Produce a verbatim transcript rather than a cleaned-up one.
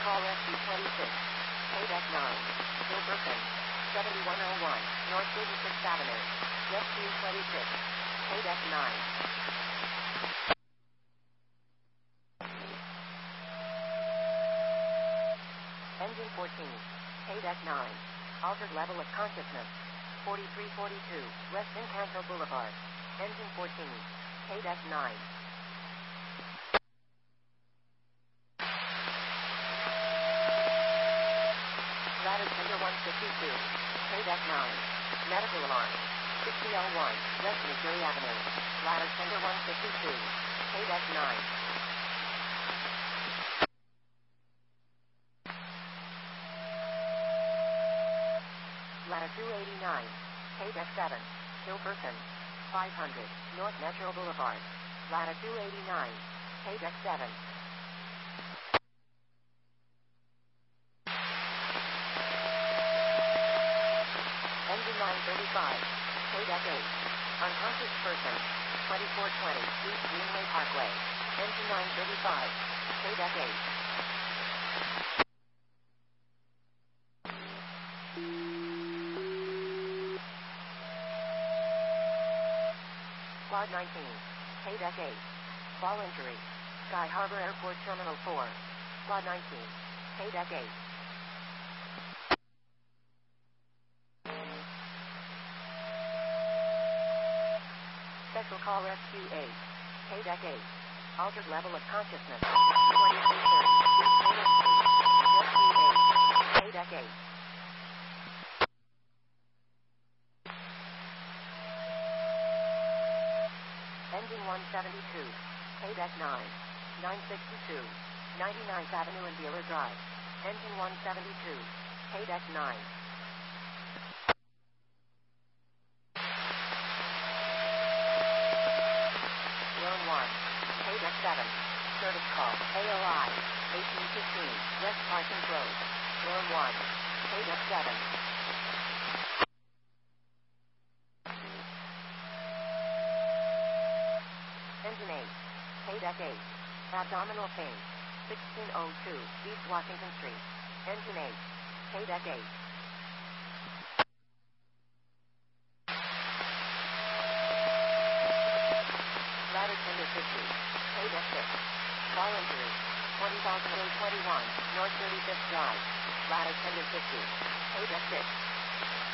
Call S U twenty-six. K nine. Gilberton. seventy-one oh one. North thirty-sixth Avenue. Rescue twenty-six. K nine. Engine fourteen. K nine. Altered level of consciousness. forty-three forty-two. West Encanto Boulevard. Engine fourteen. K nine. Ladder tender one fifty-two. K nine. Medical alarm. sixty oh one. West Missouri Avenue. Ladder tender one fifty-two. K nine. Ladder two eighty-nine. K seven. Gilberton. five hundred. North Metro Boulevard. Ladder two eighty-nine. K seven. Engine nine thirty-five. K eight. Unconscious person. twenty-four twenty. East Greenway Parkway. Engine nine thirty-five. K eight. Quad nineteen. K eight. Fall injury. Sky Harbor Airport Terminal four. Quad nineteen. K eight. Special call Rescue eight. K eight. Altered level of consciousness. twenty-three thirty. Rescue eight. K eight. Engine one seventy-two. K nine. nine sixty-two. ninety-ninth Avenue and Dealer Drive. Engine one seventy-two. K nine. Lone one. K seven. Service call. A O I. eighteen fifteen. West Parsons Road. Lone one. K seven. Engine eight. K eight. Abdominal pain. sixteen oh two. East Washington Street. Engine eight. K eight. Ladder tender fifty. K six. Fall injury. twenty thousand eight twenty-one. North thirty-fifth Drive. Ladder tender fifty. K six.